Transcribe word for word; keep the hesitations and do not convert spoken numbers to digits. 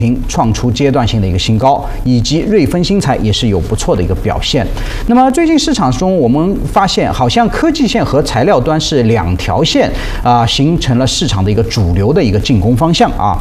创出阶段性的一个新高，以及瑞丰新材也是有不错的一个表现。那么最近市场中我们发现，好像科技线和材料端是两条线啊、呃，形成了市场的一个主流的一个进攻方向啊。